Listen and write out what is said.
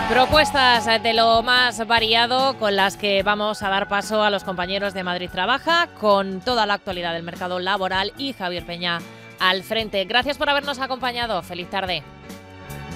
Propuestas de lo más variado con las que vamos a dar paso a los compañeros de Madrid Trabaja con toda la actualidad del mercado laboral y Javier Peña al frente. Gracias por habernos acompañado. Feliz tarde.